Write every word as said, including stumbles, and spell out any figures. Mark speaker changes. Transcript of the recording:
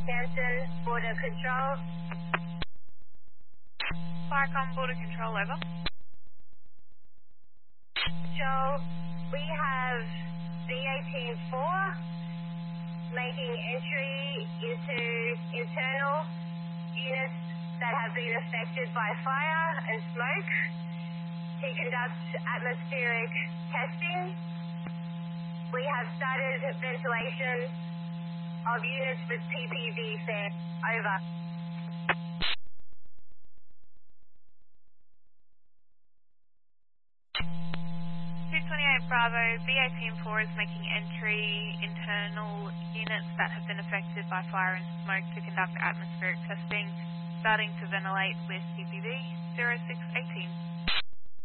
Speaker 1: Hampton, Border Control.
Speaker 2: Firecom Border Control, over.
Speaker 1: Control, we have B eighteen four making entry into internal units that have been affected by fire and smoke. He conducts atmospheric testing. We have started ventilation of units with P P V fan. Over.
Speaker 2: two twenty-eight Bravo, B eighteen four is making entry internal units that have been affected by fire and smoke to conduct atmospheric testing, starting to ventilate with P P V zero six one eight.